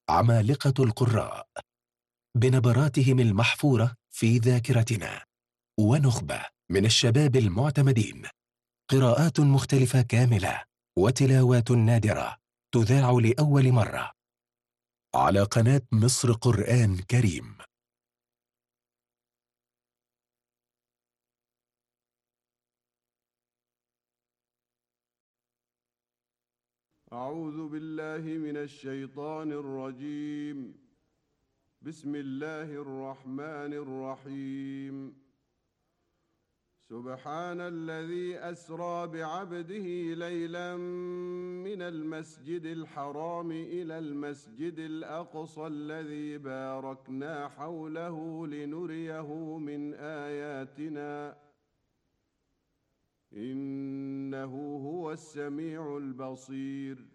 عمالقة القراء بنبراتهم المحفورة في ذاكرتنا، ونخبة من الشباب المعتمدين، قراءات مختلفة كاملة وتلاوات نادرة تذاع لأول مرة على قناة مصر قرآن كريم. أعوذ بالله من الشيطان الرجيم. بسم الله الرحمن الرحيم. سبحان الذي أسرى بعبده ليلا من المسجد الحرام إلى المسجد الأقصى الذي باركنا حوله لنريه من آياتنا إنه هو السميع البصير.